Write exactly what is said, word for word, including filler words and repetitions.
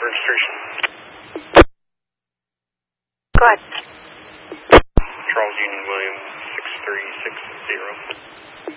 registration. Go ahead. Charles Union William six three six zero.